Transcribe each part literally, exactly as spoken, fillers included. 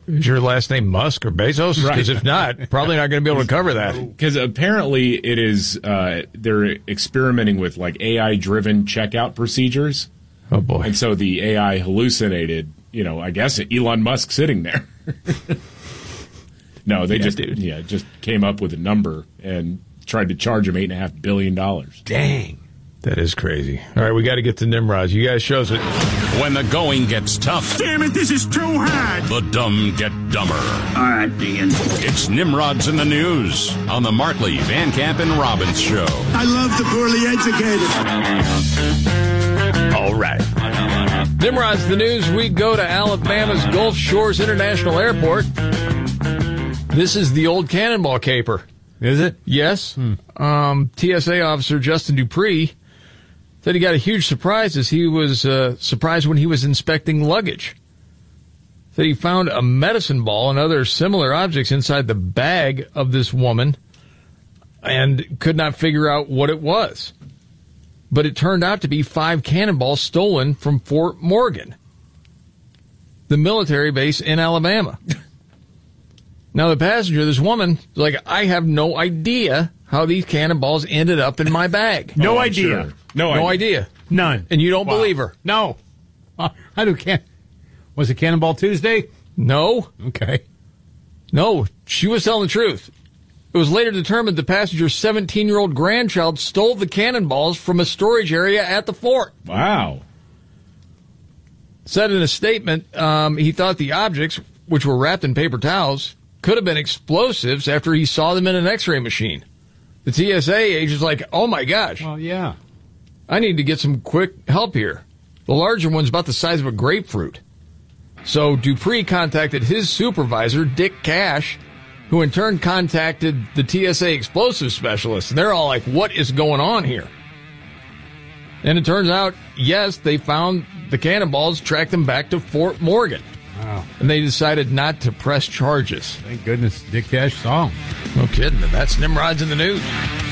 Is your last name Musk or Bezos? Because right. if not, probably not going to be able to cover that. Because apparently it is, uh, they're experimenting with like A I-driven checkout procedures. Oh, boy. And so the A I hallucinated, you know, I guess Elon Musk sitting there. no, they yeah, just dude. yeah just came up with a number and tried to charge him eight point five billion dollars. Dang. That is crazy. All right, we got to get to Nimrods. You guys shows it. When the going gets tough. Damn it, this is too hard. The dumb get dumber. All right, Dean. It's Nimrods in the News on the Markley, Van Camp, and Robbins Show. I love the poorly educated. All right. Nimrods in the News. We go to Alabama's Gulf Shores International Airport. This is the old Cannonball caper. Is it? Yes. Hmm. Um, T S A officer Justin Dupree said he got a huge surprise as he was uh, surprised when he was inspecting luggage. Said he found a medicine ball and other similar objects inside the bag of this woman and could not figure out what it was. But it turned out to be five cannonballs stolen from Fort Morgan, the military base in Alabama. Now, the passenger, this woman, is like, I have no idea how these cannonballs ended up in my bag. No oh, idea. Sure. No, no idea. idea. None. And you don't wow. believe her? No. Uh, I do can. Was it Cannonball Tuesday? No. Okay. No, she was telling the truth. It was later determined the passenger's seventeen-year-old grandchild stole the cannonballs from a storage area at the fort. Wow. Said in a statement, um, he thought the objects, which were wrapped in paper towels, could have been explosives after he saw them in an x-ray machine. The T S A agent's like, oh, my gosh. Well, yeah. I need to get some quick help here. The larger one's about the size of a grapefruit. So Dupree contacted his supervisor, Dick Cash, who in turn contacted the T S A explosive specialist. And they're all like, what is going on here? And it turns out, yes, they found the cannonballs, tracked them back to Fort Morgan. Wow. And they decided not to press charges. Thank goodness Dick Cash saw him. No kidding. That's Nimrods in the News.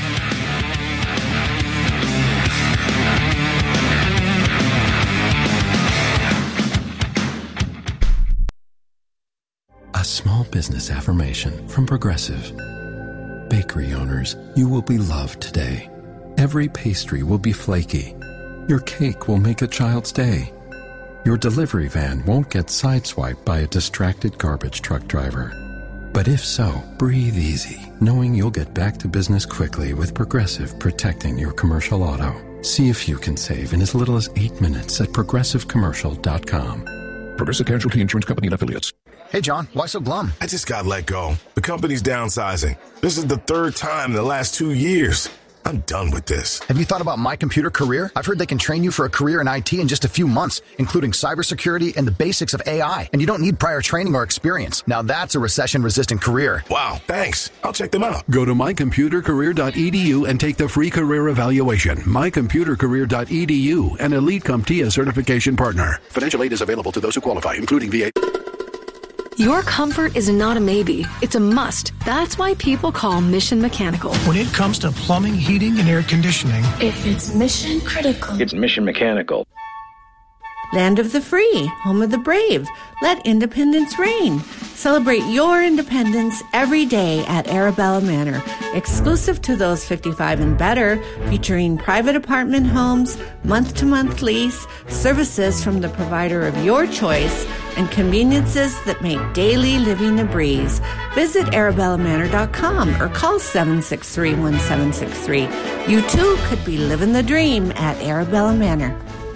A small business affirmation from Progressive. Bakery owners, you will be loved today. Every pastry will be flaky. Your cake will make a child's day. Your delivery van won't get sideswiped by a distracted garbage truck driver. But if so, breathe easy, knowing you'll get back to business quickly with Progressive protecting your commercial auto. See if you can save in as little as eight minutes at progressive commercial dot com. Progressive Casualty Insurance Company and Affiliates. Hey, John, why so glum? I just got let go. The company's downsizing. This is the third time in the last two years. I'm done with this. Have you thought about My Computer Career? I've heard they can train you for a career in I T in just a few months, including cybersecurity and the basics of A I. And you don't need prior training or experience. Now that's a recession-resistant career. Wow, thanks. I'll check them out. Go to my computer career dot e d u and take the free career evaluation. my computer career dot e d u, an Elite CompTIA certification partner. Financial aid is available to those who qualify, including V A. Your comfort is not a maybe. It's a must. That's why people call Mission Mechanical. When it comes to plumbing, heating, and air conditioning, if it's mission critical, it's Mission Mechanical. Land of the free, home of the brave. Let independence reign. Celebrate your independence every day at Arabella Manor. Exclusive to those fifty-five and better, featuring private apartment homes, month-to-month lease, services from the provider of your choice, and conveniences that make daily living a breeze. Visit arabella manor dot com or call seven six three, one seven six three. You too could be living the dream at Arabella Manor.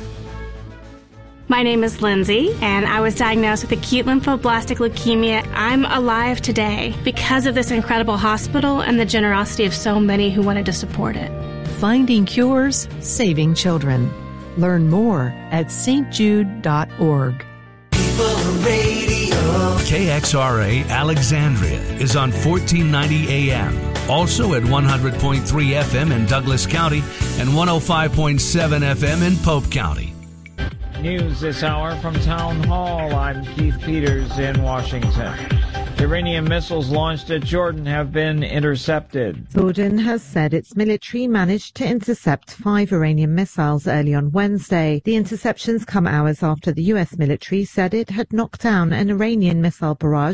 My name is Lindsay, and I was diagnosed with acute lymphoblastic leukemia. I'm alive today because of this incredible hospital and the generosity of so many who wanted to support it. Finding cures, saving children. Learn more at s t jude dot org. K X R A Alexandria is on fourteen ninety A M. Also at one hundred point three F M in Douglas County and one oh five point seven F M in Pope County. News this hour from Town Hall. I'm Keith Peters in Washington. Iranian missiles launched at Jordan have been intercepted. Jordan has said its military managed to intercept five Iranian missiles early on Wednesday. The interceptions come hours after the U S military said it had knocked down an Iranian missile barrage